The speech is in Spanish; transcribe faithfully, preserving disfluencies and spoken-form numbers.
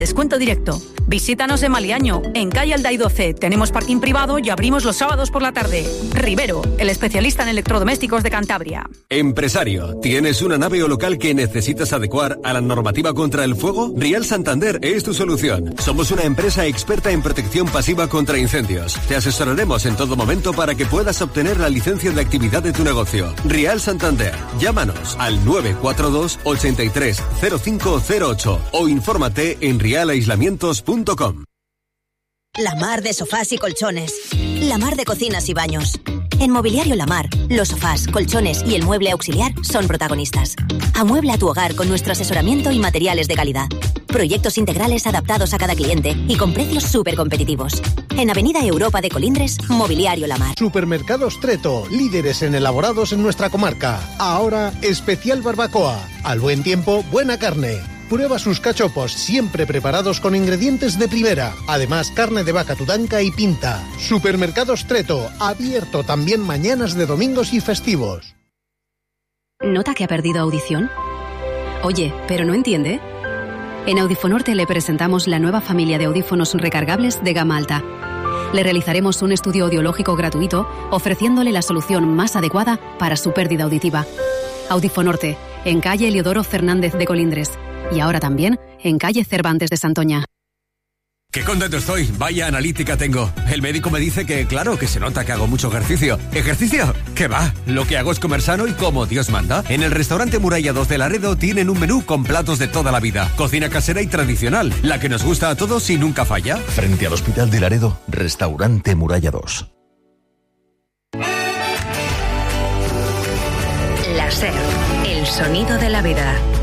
Descuento directo. Visítanos en Maliaño, en calle Alday doce. Tenemos parking privado y abrimos los sábados por la tarde. Rivero, el especialista en electrodomésticos de Cantabria. Empresario, ¿tienes una nave o local que necesitas adecuar a la normativa contra el fuego? Rial Santander es tu solución. Somos una empresa experta en protección pasiva contra incendios. Te asesoraremos en todo momento para que puedas obtener la licencia de actividad de tu negocio. Rial Santander. Llámanos al nueve cuatro dos, ochenta y tres, cero cinco cero ocho o infórmate en rial aislamientos punto com. La Mar de sofás y colchones. La Mar de cocinas y baños. En Mobiliario La Mar, los sofás, colchones y el mueble auxiliar son protagonistas. Amuebla tu hogar con nuestro asesoramiento y materiales de calidad. Proyectos integrales adaptados a cada cliente y con precios súper competitivos. En Avenida Europa de Colindres, Mobiliario La Mar. Supermercados Treto, líderes en elaborados en nuestra comarca. Ahora, especial barbacoa. Al buen tiempo, buena carne. Prueba sus cachopos, siempre preparados con ingredientes de primera. Además, carne de vaca tudanca y pinta. Supermercados Treto, abierto también mañanas de domingos y festivos. ¿Nota que ha perdido audición? Oye, ¿pero no entiende? En Audifonorte le presentamos la nueva familia de audífonos recargables de gama alta. Le realizaremos un estudio audiológico gratuito, ofreciéndole la solución más adecuada para su pérdida auditiva. Audifonorte, en calle Eliodoro Fernández de Colindres. Y ahora también en calle Cervantes de Santoña. ¡Qué contento estoy! Vaya analítica tengo. El médico me dice que, claro, que se nota que hago mucho ejercicio. ¿Ejercicio? ¿Qué va? Lo que hago es comer sano y como Dios manda. En el restaurante Muralla dos de Laredo tienen un menú con platos de toda la vida. Cocina casera y tradicional, la que nos gusta a todos y nunca falla. Frente al Hospital de Laredo, restaurante Muralla dos. La SER, el sonido de la vida.